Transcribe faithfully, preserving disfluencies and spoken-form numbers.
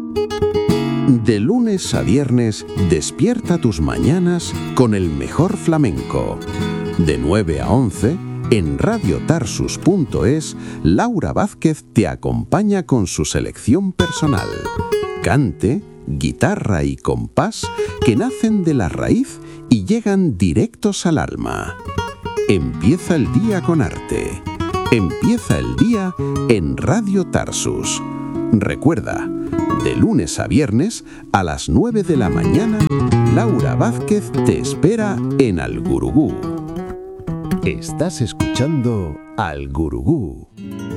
De lunes a viernes, despierta tus mañanas con el mejor flamenco. De nueve a once, en radio tarsus punto es, Laura Vázquez te acompaña con su selección personal. Cante, guitarra y compás que nacen de la raíz y llegan directos al alma. Empieza el día con arte. Empieza el día en Radio Tarsus. Recuerda, de lunes a viernes a las nueve de la mañana, Laura Vázquez te espera en Al Gurugú. Estás escuchando Al Gurugú.